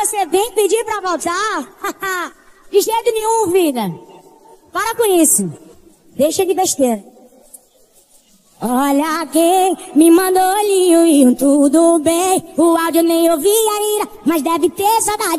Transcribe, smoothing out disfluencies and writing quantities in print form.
você vem pedir pra voltar? De jeito nenhum, vida. Para com isso. Deixa de besteira. Olha quem me mandou olhinho e tudo bem. O áudio nem ouvi ainda, mas deve ter saudade.